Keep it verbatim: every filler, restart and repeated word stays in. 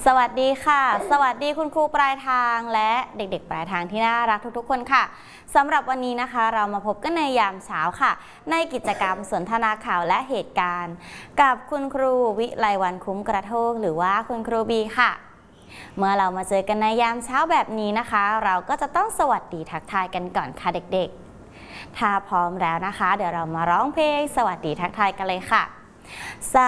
สวัสดีค่ะสวัสดีคุณครูปลายทางและเด็กๆปลายทางที่น่ารักทุกๆคนค่ะสำหรับวันนี้นะคะเรามาพบกันในยามเช้าค่ะในกิจกรรมสนทนาข่าวและเหตุการณ์กับคุณครูวิไลวรรณคุ้มกระโทกหรือว่าคุณครูบีค่ะเมื่อเรามาเจอกันในยามเช้าแบบนี้นะคะเราก็จะต้องสวัสดีทักทายกันก่อนค่ะเด็กๆถ้าพร้อมแล้วนะคะเดี๋ยวเรามาร้องเพลงสวัสดีทักทายกันเลยค่ะ